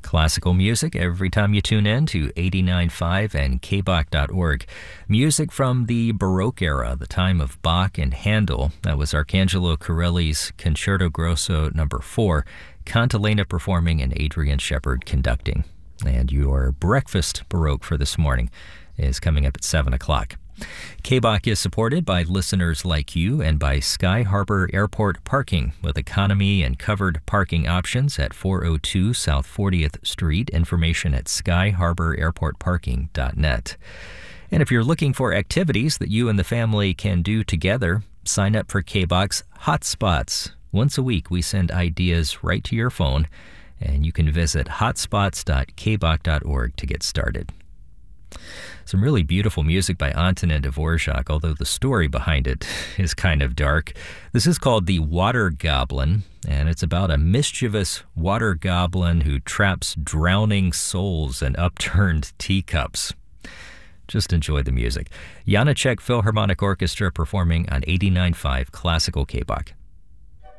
Classical music every time you tune in to 89.5 and kbach.org. Music from the Baroque era, the time of Bach and Handel. That was Arcangelo Corelli's Concerto Grosso No. 4, Cantilena performing and Adrian Shepard conducting. And your breakfast Baroque for this morning is coming up at 7 o'clock. KBach is supported by listeners like you and by Sky Harbor Airport Parking with economy and covered parking options at 402 South 40th Street. Information at skyharbor.airportparking.net. And if you're looking for activities that you and the family can do together, sign up for KBach's Hotspots. Once a week, we send ideas right to your phone, and you can visit hotspots.kbach.org to get started. Some really beautiful music by Antonin Dvorak, although the story behind it is kind of dark. This is called The Water Goblin, and it's about a mischievous water goblin who traps drowning souls in upturned teacups. Just enjoy the music. Janáček Philharmonic Orchestra performing on 89.5 Classical KBach.